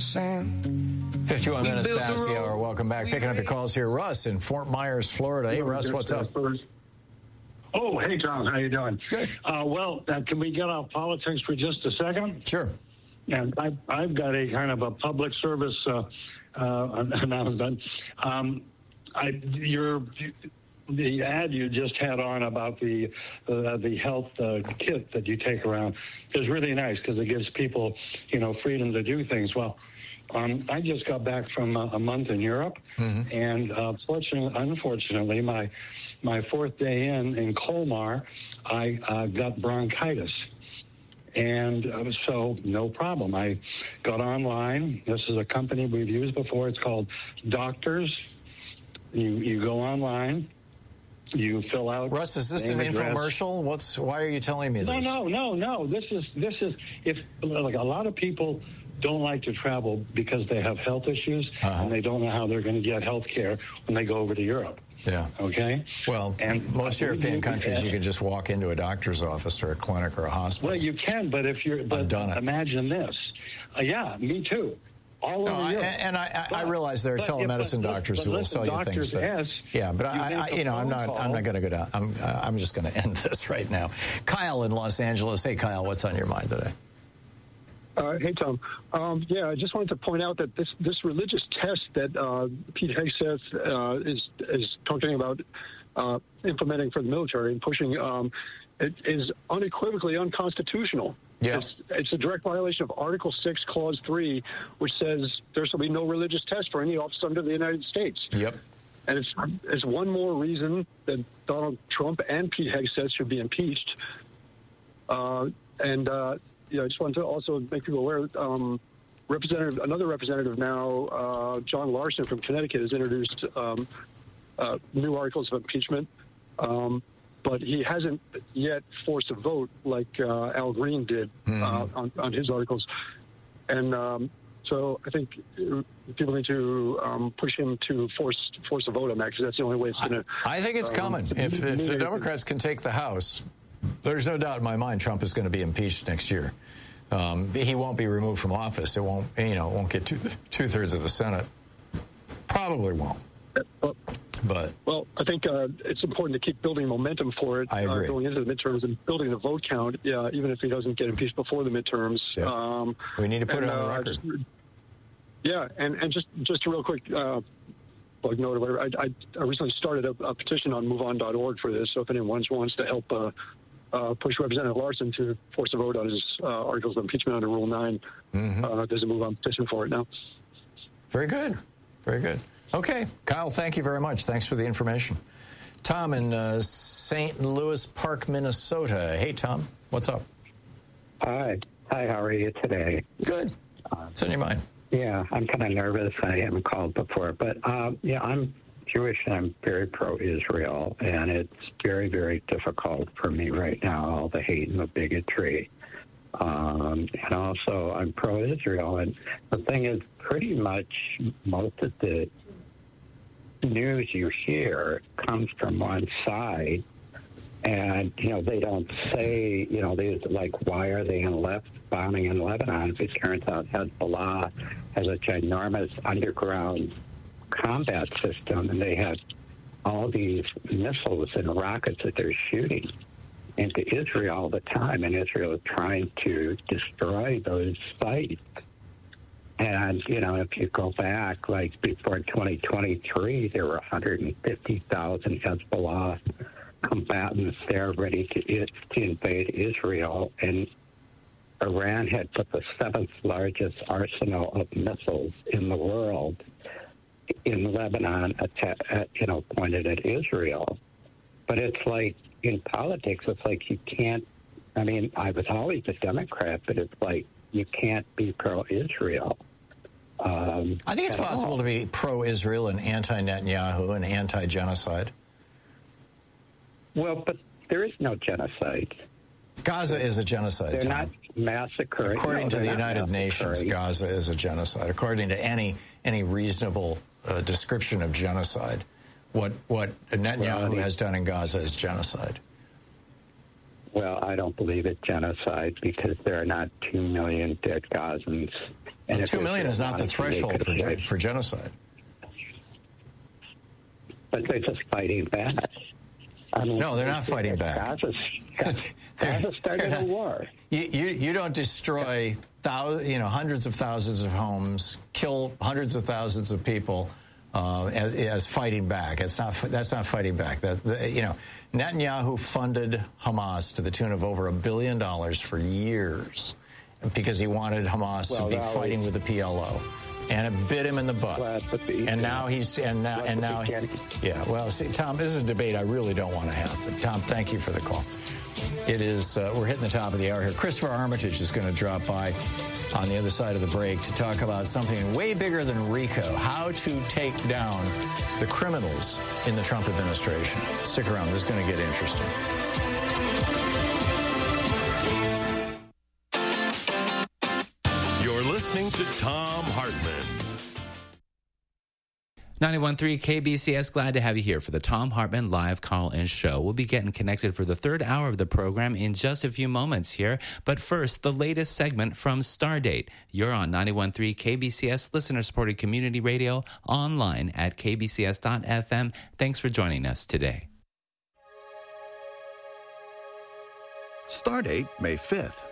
sand. 51 minutes past the hour. Welcome back. Picking up your calls here. Russ in Fort Myers, Florida. Hey, Russ, what's up? Oh, hey, Tom. How you doing? Good. Can we get off politics for just a second? Sure. And I've got a kind of a public service announcement. The ad you just had on about the health kit that you take around is really nice because it gives people, freedom to do things. Well, I just got back from a month in Europe, and unfortunately, my fourth day in Colmar, I got bronchitis. And so no problem. I got online. This is a company we've used before. It's called Doctors. You go online. You fill out. Russ, is this an infomercial? Why are you telling me this? No. This is if like a lot of people don't like to travel because they have health issues and they don't know how they're going to get health care when they go over to Europe. Yeah. Okay. Well, and most European countries, you can just walk into a doctor's office or a clinic or a hospital. Well, you can, but imagine this. Yeah, me too. All over Europe. I realize there are telemedicine doctors who will sell you things. But I'm not going to go down. I'm just going to end this right now. Kyle in Los Angeles. Hey, Kyle, what's on your mind today? Hey, Tom. I just wanted to point out that this religious test that Pete Hegseth is talking about implementing for the military and pushing it is unequivocally unconstitutional. Yeah. It's a direct violation of Article 6, Clause 3, which says there shall be no religious test for any office under the United States. Yep. And it's one more reason that Donald Trump and Pete Hegseth should be impeached. I just wanted to also make people aware. Another representative now, John Larson from Connecticut, has introduced new articles of impeachment, but he hasn't yet forced a vote like Al Green did on his articles. And so I think people need to push him to force a vote on that because that's the only way it's going to. I think it's coming. If the Democrats can take the House, there's no doubt in my mind Trump is going to be impeached next year. He won't be removed from office. It won't get two-thirds of the Senate. Probably won't. Well, I think it's important to keep building momentum for it. I agree. Going into the midterms and building the vote count, even if he doesn't get impeached before the midterms. Yeah. We need to put it on the record. And just a real quick plug note or whatever. I recently started a petition on MoveOn.org for this, so if anyone wants to help push Representative Larson to force a vote on his articles of impeachment under Rule 9, there's a MoveOn petition for it now. Very good. Very good. Okay, Kyle, thank you very much. Thanks for the information. Tom in St. Louis Park, Minnesota. Hey, Tom, what's up? Hi, how are you today? Good. What's on your mind? Yeah, I'm kind of nervous. I haven't called before, but I'm Jewish and I'm very pro-Israel, and it's very, very difficult for me right now, all the hate and the bigotry. And also, I'm pro-Israel, and the thing is, pretty much most of the news you hear comes from one side, and, they don't say, why are they bombing in Lebanon? It turns out Hezbollah has a ginormous underground combat system, and they have all these missiles and rockets that they're shooting into Israel all the time, and Israel is trying to destroy those sites. And, if you go back, like before 2023, there were 150,000 Hezbollah combatants there ready to invade Israel, and Iran had put the seventh largest arsenal of missiles in the world in Lebanon, pointed at Israel. But it's like, in politics, it's like you can't, I was always a Democrat, but it's like you can't be pro-Israel. I think it's possible to be pro-Israel and anti-Netanyahu and anti-genocide. Well, but there is no genocide. Gaza is a genocide. They're not massacring. According to the United Nations, Gaza is a genocide. According to any reasonable description of genocide, what Netanyahu has done in Gaza is genocide. Well, I don't believe it's genocide because there are not 2 million dead Gazans, And 2 million is not the threshold for genocide. But they're just fighting back. I mean, no, they're not fighting back. Gaza started a war. You don't destroy hundreds of thousands of homes, kill hundreds of thousands of people as fighting back. That's not fighting back. Netanyahu funded Hamas to the tune of over $1 billion for years because he wanted Hamas to be fighting with the PLO. And it bit him in the butt. And now see, Tom, this is a debate I really don't want to have. But Tom, thank you for the call. It is, we're hitting the top of the hour here. Christopher Armitage is going to drop by on the other side of the break to talk about something way bigger than RICO, how to take down the criminals in the Trump administration. Stick around. This is going to get interesting. Listening to Thom Hartmann. 91.3 KBCS, glad to have you here for the Thom Hartmann live call-in show. We'll be getting connected for the third hour of the program in just a few moments here. But first, the latest segment from Stardate. You're on 91.3 KBCS, listener-supported community radio, online at kbcs.fm. Thanks for joining us today. Stardate, May 5th.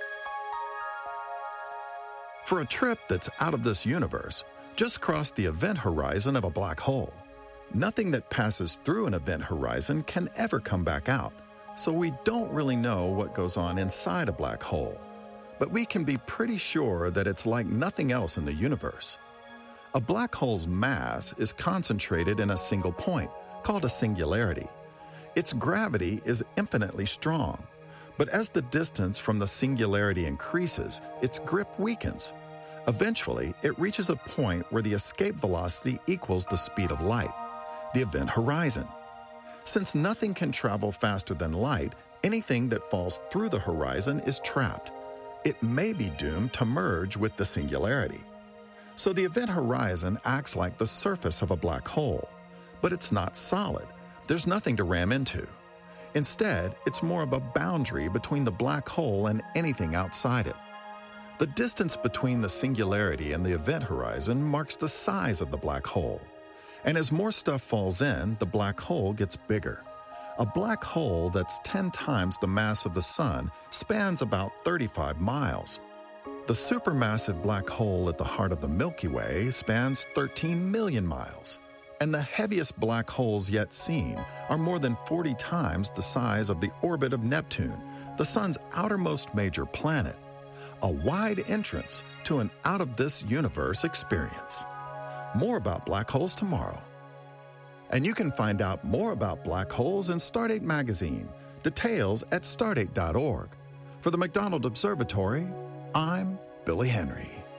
For a trip that's out of this universe, just cross the event horizon of a black hole. Nothing that passes through an event horizon can ever come back out, so we don't really know what goes on inside a black hole. But we can be pretty sure that it's like nothing else in the universe. A black hole's mass is concentrated in a single point, called a singularity. Its gravity is infinitely strong, but as the distance from the singularity increases, its grip weakens. Eventually, it reaches a point where the escape velocity equals the speed of light, the event horizon. Since nothing can travel faster than light, anything that falls through the horizon is trapped. It may be doomed to merge with the singularity. So the event horizon acts like the surface of a black hole, but it's not solid. There's nothing to ram into. Instead, it's more of a boundary between the black hole and anything outside it. The distance between the singularity and the event horizon marks the size of the black hole. And as more stuff falls in, the black hole gets bigger. A black hole that's 10 times the mass of the sun spans about 35 miles. The supermassive black hole at the heart of the Milky Way spans 13 million miles. And the heaviest black holes yet seen are more than 40 times the size of the orbit of Neptune, the sun's outermost major planet. A wide entrance to an out-of-this-universe experience. More about black holes tomorrow. And you can find out more about black holes in Stardate magazine. Details at stardate.org. For the McDonald Observatory, I'm Billy Henry.